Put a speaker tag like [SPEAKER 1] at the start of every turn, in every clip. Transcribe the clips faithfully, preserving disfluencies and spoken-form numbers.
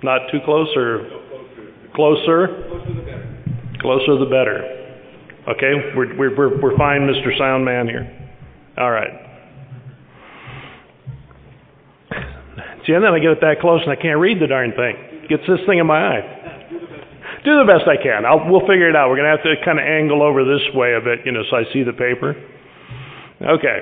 [SPEAKER 1] Not too close or closer? Closer the better. Okay, we're, we're, we're, we're fine, Mister Sound Man here. All right. See, and then I get it that close and I can't read the darn thing. Gets this thing in my eye. Do the best I can. I'll, we'll figure it out. We're going to have to kind of angle over this way a bit, you know, so I see the paper. Okay.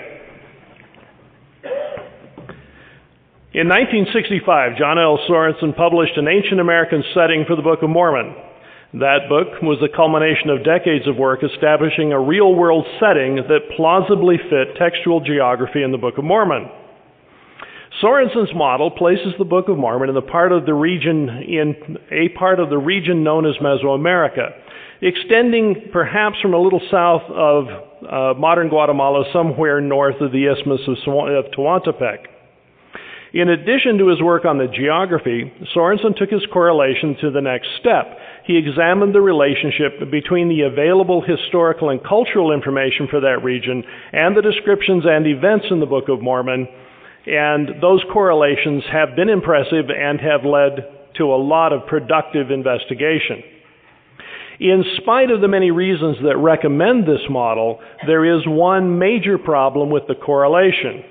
[SPEAKER 1] In nineteen sixty-five, John L. Sorensen published an Ancient American Setting for the Book of Mormon. That book was the culmination of decades of work establishing a real-world setting that plausibly fit textual geography in the Book of Mormon. Sorensen's model places the Book of Mormon in the part of the region in a part of the region known as Mesoamerica, extending perhaps from a little south of uh, modern Guatemala, somewhere north of the Isthmus of, of Tehuantepec. In addition to his work on the geography, Sorensen took his correlation to the next step. He examined the relationship between the available historical and cultural information for that region and the descriptions and events in the Book of Mormon, and those correlations have been impressive and have led to a lot of productive investigation. In spite of the many reasons that recommend this model, there is one major problem with the correlation.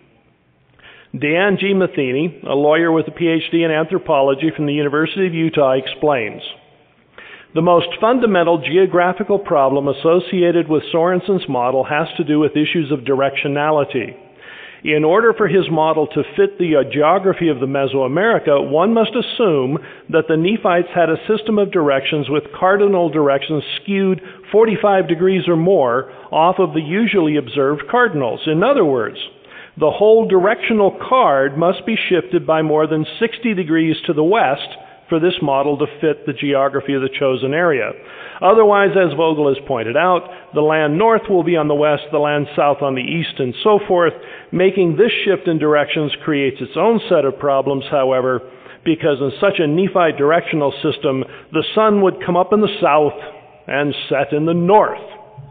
[SPEAKER 1] Dan G. Matheny, a lawyer with a P H D in anthropology from the University of Utah, explains, the most fundamental geographical problem associated with Sorensen's model has to do with issues of directionality. In order for his model to fit the uh, geography of the Mesoamerica, one must assume that the Nephites had a system of directions with cardinal directions skewed forty-five degrees or more off of the usually observed cardinals. In other words, the whole directional card must be shifted by more than sixty degrees to the west for this model to fit the geography of the chosen area. Otherwise, as Vogel has pointed out, the land north will be on the west, the land south on the east, and so forth. Making this shift in directions creates its own set of problems, however, because in such a Nephite directional system, the sun would come up in the south and set in the north.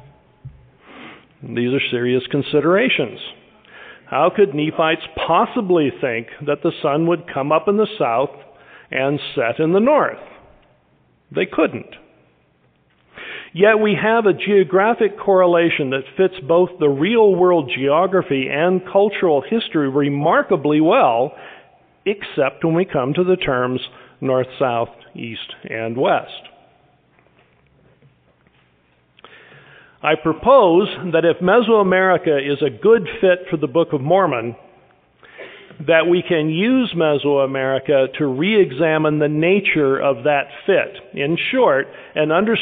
[SPEAKER 1] These are serious considerations. How could Nephites possibly think that the sun would come up in the south and set in the north? They couldn't. Yet we have a geographic correlation that fits both the real-world geography and cultural history remarkably well, except when we come to the terms north, south, east, and west. I propose that if Mesoamerica is a good fit for the Book of Mormon, that we can use Mesoamerica to re-examine the nature of that fit. In short, an understanding